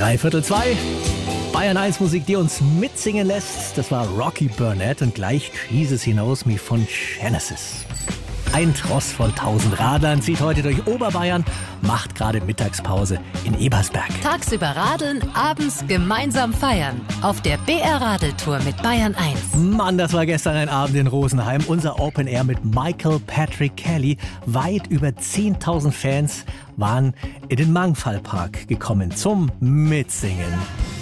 2:03. Bayern 1 Musik, die uns mitsingen lässt. Das war Rocky Burnett und gleich Jesus He Knows Me von Genesis. Ein Tross von 1000 Radlern zieht heute durch Oberbayern, macht gerade Mittagspause in Ebersberg. Tagsüber radeln, abends gemeinsam feiern. Auf der BR-Radeltour mit Bayern 1. Mann, das war gestern ein Abend in Rosenheim. Unser Open Air mit Michael Patrick Kelly. Weit über 10.000 Fans waren in den Mangfallpark gekommen zum Mitsingen.